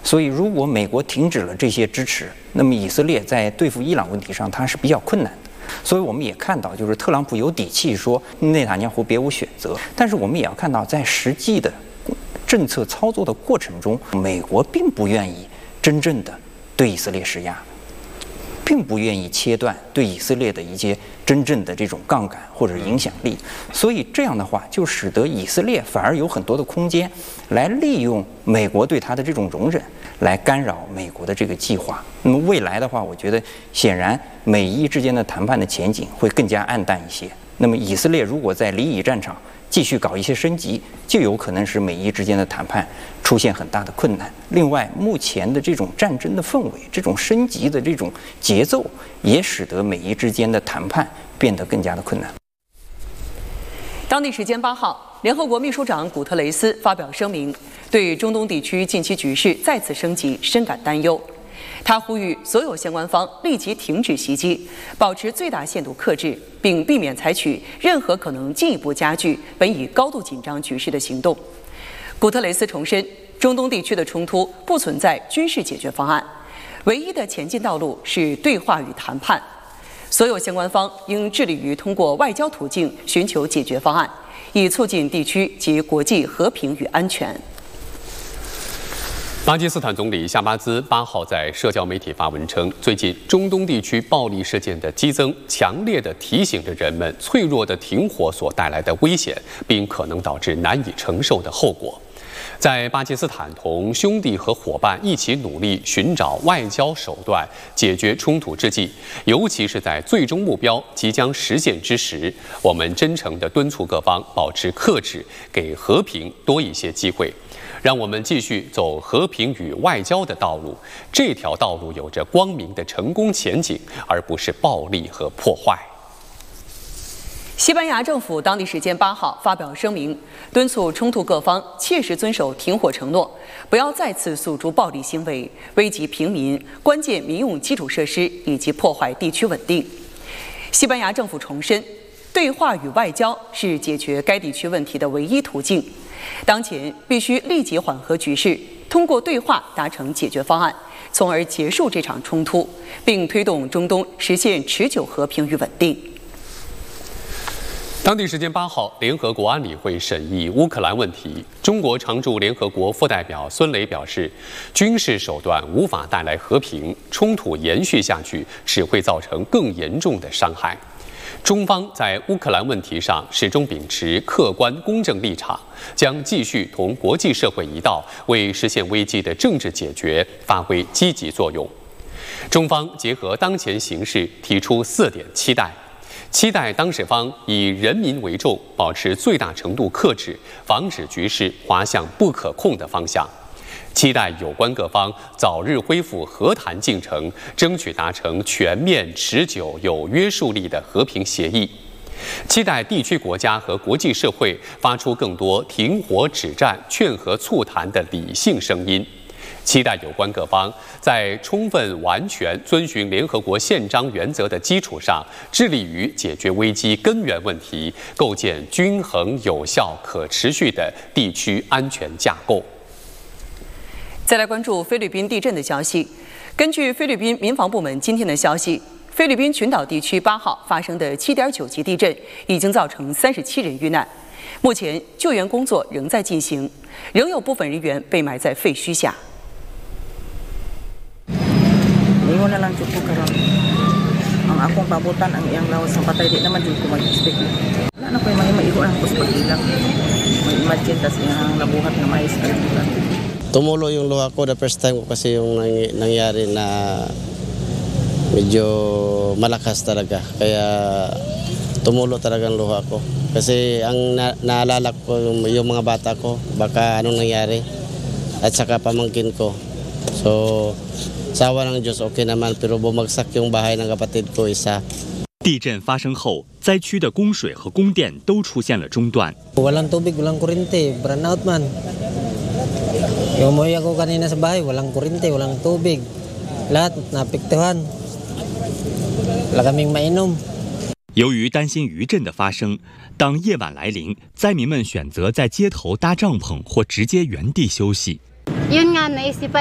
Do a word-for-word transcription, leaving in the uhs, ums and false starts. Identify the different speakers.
Speaker 1: 所以，如果美国停止了这些支持，那么以色列在对付伊朗问题上，它是比较困难的。所以，我们也看到，就是特朗普有底气说内塔尼亚胡别无选择，但是我们也要看到，在实际的政策操作的过程中，美国并不愿意真正的对以色列施压，并不愿意切断对以色列的一些真正的这种杠杆或者影响力。所以这样的话，就使得以色列反而有很多的空间来利用美国对它的这种容忍，来干扰美国的这个计划。那么未来的话，我觉得显然美伊之间的谈判的前景会更加暗淡一些。那么以色列如果在离以战场继续搞一些升级，就有可能使美伊之间的谈判出现很大的困难。另外，目前的这种战争的氛围，这种升级的这种节奏，也使得美伊之间的谈判变得更加的困难。
Speaker 2: 当地时间八号，联合国秘书长古特雷斯发表声明，对中东地区近期局势再次升级深感担忧。他呼吁所有相关方立即停止袭击，保持最大限度克制，并避免采取任何可能进一步加剧本已高度紧张局势的行动。古特雷斯重申，中东地区的冲突不存在军事解决方案，唯一的前进道路是对话与谈判。所有相关方应致力于通过外交途径寻求解决方案，以促进地区及国际和平与安全。
Speaker 3: 巴基斯坦总理夏巴兹八号在社交媒体发文称，最近中东地区暴力事件的激增，强烈地提醒着人们脆弱的停火所带来的危险，并可能导致难以承受的后果。在巴基斯坦同兄弟和伙伴一起努力寻找外交手段解决冲突之际，尤其是在最终目标即将实现之时，我们真诚地敦促各方保持克制，给和平多一些机会。让我们继续走和平与外交的道路，这条道路有着光明的成功前景，而不是暴力和破坏。
Speaker 2: 西班牙政府当地时间八号发表声明，敦促冲突各方切实遵守停火承诺，不要再次诉诸暴力行为，危及平民、关键民用基础设施以及破坏地区稳定。西班牙政府重申，对话与外交是解决该地区问题的唯一途径。当前必须立即缓和局势，通过对话达成解决方案，从而结束这场冲突，并推动中东实现持久和平与稳定。
Speaker 3: 当地时间八号，联合国安理会审议乌克兰问题。中国常驻联合国副代表孙雷表示，军事手段无法带来和平，冲突延续下去只会造成更严重的伤害。中方在乌克兰问题上始终秉持客观公正立场，将继续同国际社会一道，为实现危机的政治解决发挥积极作用。中方结合当前形势，提出四点期待：期待当事方以人民为重，保持最大程度克制，防止局势滑向不可控的方向。期待有关各方早日恢复和谈进程，争取达成全面、持久、有约束力的和平协议。期待地区国家和国际社会发出更多停火止战、劝和促谈的理性声音。期待有关各方在充分完全遵循联合国宪章原则的基础上，致力于解决危机根源问题，构建均衡、有效、可持续的地区安全架构。
Speaker 2: 再来关注菲律宾地震的消息。根据菲律宾民防部门今天的消息，菲律宾群岛地区八号发生的 七点九 级地震已经造成三十七人遇难，目前救援工作仍在进行，仍有部分人员被埋在废墟下。
Speaker 4: Ingon na lang jud ko karon. Ang akong pabutan ang iyang lawas sa patay di naman jud ko mag-expect. Wala na koy mahimo lang ko sa pagilak. Mag-imagine tas iyang nabuhat na mais ka.
Speaker 5: Tumulo yung luha ko the first time ko kasi yung nangyari na medyo malakas talaga. Kaya tumulo talaga ang luha ko. Kasi ang na naalala ko yung, yung mga bata ko, baka anong nangyari. At saka pamangkin ko. So, sawa ng Diyos okay naman, pero bumagsak yung bahay ng kapatid ko isa.
Speaker 6: 地震发生后，灾区的供水和供电都出现了中断。
Speaker 7: Walang tubig, walang kuryente, brand out man. Yung umuwi ako kanina sa bahay, walang kuryente, walang tubig. Lahat naapektuhan. Wala kaming mainom.
Speaker 6: 由于担心余震的发生，当夜晚来临，灾民们选择在街头搭帐篷或直接原地休息。
Speaker 8: Yun nga naisipan